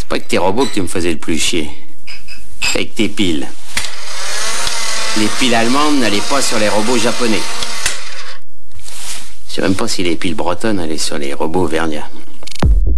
Pas que tes robots que tu me faisais le plus chier. Avec tes piles. Les piles allemandes n'allaient pas sur les robots japonais. Je sais même pas si les piles bretonnes allaient sur les robots verniens.